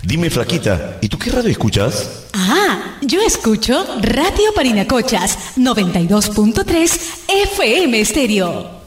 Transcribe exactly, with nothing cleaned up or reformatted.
Dime, flaquita, ¿y tú qué radio escuchas? Ah, yo escucho Radio Parinacochas, noventa y dos punto tres F M Estéreo.